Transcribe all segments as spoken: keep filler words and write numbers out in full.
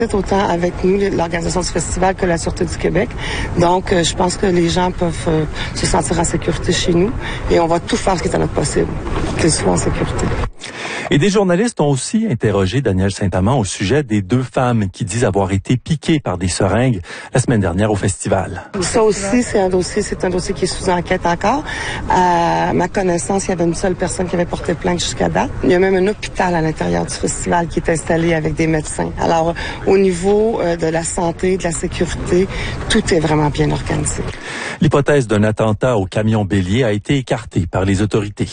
Autant avec nous, l'organisation du festival, que la Sûreté du Québec. Donc, euh, je pense que les gens peuvent euh, se sentir en sécurité chez nous et on va tout faire ce qui est à notre possible pour qu'ils soient en sécurité. Et des journalistes ont aussi interrogé Danielle Saint-Amand au sujet des deux femmes qui disent avoir été piquées par des seringues la semaine dernière au festival. Ça aussi, c'est un dossier, c'est un dossier qui est sous enquête encore. À ma connaissance, il y avait une seule personne qui avait porté plainte jusqu'à date. Il y a même un hôpital à l'intérieur du festival qui est installé avec des médecins. Alors, au niveau euh, de la santé, de la sécurité, tout est vraiment bien organisé. L'hypothèse d'un attentat au camion bélier a été écartée par les autorités.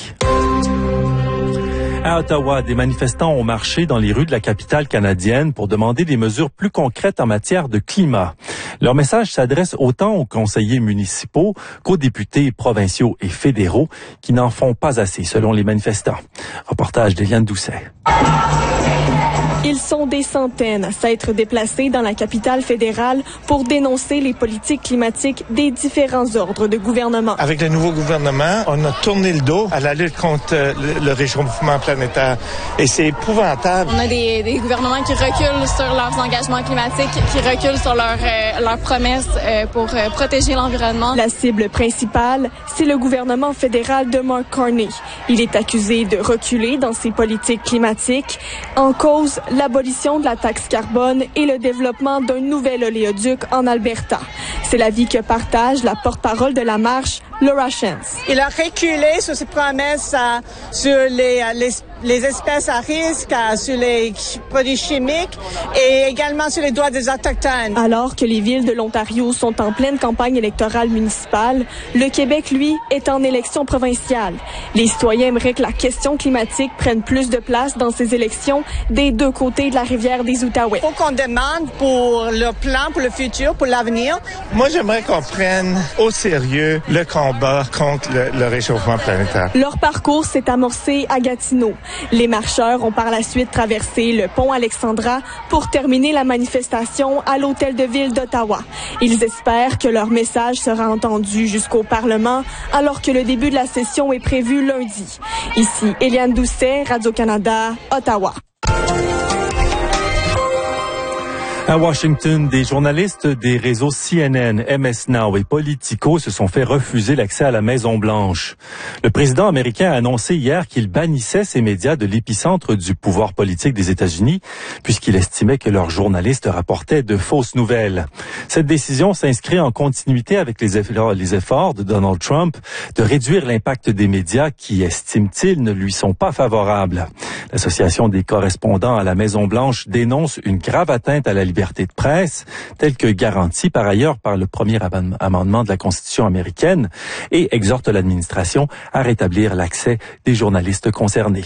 À Ottawa, des manifestants ont marché dans les rues de la capitale canadienne pour demander des mesures plus concrètes en matière de climat. Leur message s'adresse autant aux conseillers municipaux qu'aux députés provinciaux et fédéraux qui n'en font pas assez, selon les manifestants. Reportage d'Éliane Doucet. Ils sont des centaines à s'être déplacés dans la capitale fédérale pour dénoncer les politiques climatiques des différents ordres de gouvernement. Avec le nouveau gouvernement, on a tourné le dos à la lutte contre le, le réchauffement planétaire. Et c'est épouvantable. On a des, des gouvernements qui reculent sur leurs engagements climatiques, qui reculent sur leurs, euh, leurs promesses euh, pour euh, protéger l'environnement. La cible principale, c'est le gouvernement fédéral de Mark Carney. Il est accusé de reculer dans ses politiques climatiques. En cause, l'abolition de la taxe carbone et le développement d'un nouvel oléoduc en Alberta. C'est l'avis que partage la porte-parole de la marche, Laura Shantz. Il a reculé sur ses promesses euh, sur les, les, les espèces à risque, euh, sur les produits chimiques et également sur les droits des Autochtones. Alors que les villes de l'Ontario sont en pleine campagne électorale municipale, le Québec, lui, est en élection provinciale. Les citoyens aimeraient que la question climatique prenne plus de place dans ces élections des deux côtés de la rivière des Outaouais. Il faut qu'on demande pour le plan, pour le futur, pour l'avenir. Moi, j'aimerais qu'on prenne au sérieux le combat contre le, le réchauffement planétaire. Leur parcours s'est amorcé à Gatineau. Les marcheurs ont par la suite traversé le pont Alexandra pour terminer la manifestation à l'hôtel de ville d'Ottawa. Ils espèrent que leur message sera entendu jusqu'au Parlement alors que le début de la session est prévu lundi. Ici, Éliane Doucet, Radio-Canada, Ottawa. À Washington, des journalistes des réseaux C N N, M S Now et Politico se sont fait refuser l'accès à la Maison-Blanche. Le président américain a annoncé hier qu'il bannissait ces médias de l'épicentre du pouvoir politique des États-Unis, puisqu'il estimait que leurs journalistes rapportaient de fausses nouvelles. Cette décision s'inscrit en continuité avec les efforts, les efforts de Donald Trump de réduire l'impact des médias qui, estime-t-il, ne lui sont pas favorables. L'Association des correspondants à la Maison-Blanche dénonce une grave atteinte à la liberté de presse, telle que garantie par ailleurs par le premier amendement de la Constitution américaine, et exhorte l'administration à rétablir l'accès des journalistes concernés.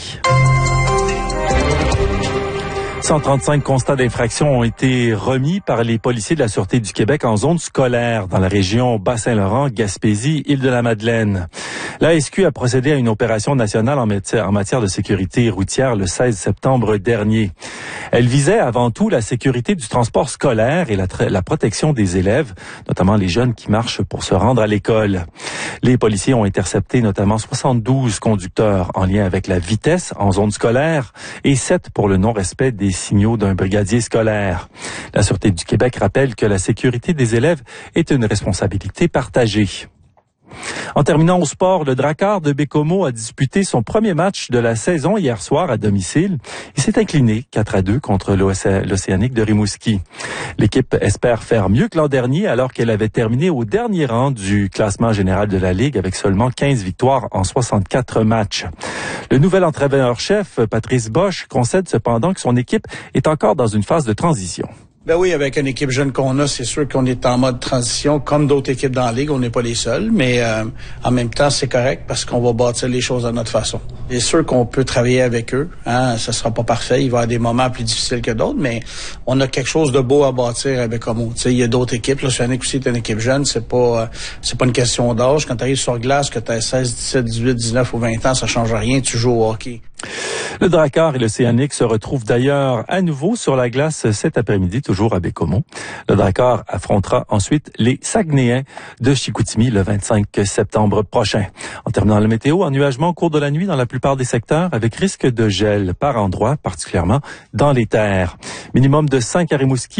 cent trente-cinq constats d'infraction ont été remis par les policiers de la Sûreté du Québec en zone scolaire dans la région Bas-Saint-Laurent, Gaspésie, Île-de-la-Madeleine. La S Q a procédé à une opération nationale en matière, en matière de sécurité routière le seize septembre dernier. Elle visait avant tout la sécurité du transport scolaire et la, la protection des élèves, notamment les jeunes qui marchent pour se rendre à l'école. Les policiers ont intercepté notamment soixante-douze conducteurs en lien avec la vitesse en zone scolaire et sept pour le non-respect des signaux d'un brigadier scolaire. La Sûreté du Québec rappelle que la sécurité des élèves est une responsabilité partagée. En terminant au sport, le Drakkar de Baie-Comeau a disputé son premier match de la saison hier soir à domicile. Il s'est incliné quatre à deux contre l'Océanique de Rimouski. L'équipe espère faire mieux que l'an dernier alors qu'elle avait terminé au dernier rang du classement général de la Ligue avec seulement quinze victoires en soixante-quatre matchs. Le nouvel entraîneur-chef, Patrice Bosch, concède cependant que son équipe est encore dans une phase de transition. Ben oui, avec une équipe jeune qu'on a, c'est sûr qu'on est en mode transition, comme d'autres équipes dans la Ligue, on n'est pas les seuls, mais euh, en même temps, c'est correct parce qu'on va bâtir les choses à notre façon. C'est sûr qu'on peut travailler avec eux, hein, ça sera pas parfait, il va y avoir des moments plus difficiles que d'autres, mais on a quelque chose de beau à bâtir avec Como. Tu sais, il y a d'autres équipes, là, Océanique aussi est une équipe jeune, c'est pas euh, c'est pas une question d'âge. Quand tu arrives sur glace, que tu as seize, dix-sept, dix-huit, dix-neuf ou vingt ans, ça change rien, tu joues au hockey. Le Drakkar et l'Océanique se retrouvent d'ailleurs à nouveau sur la glace cet après-midi, toujours à Baie-Comeau. Le Drakkar affrontera ensuite les Saguenayens de Chicoutimi le vingt-cinq septembre prochain. En terminant la météo, ennuagement au cours de la nuit dans la plupart des secteurs avec risque de gel par endroits, particulièrement dans les terres. Minimum de cinq à Rimouski.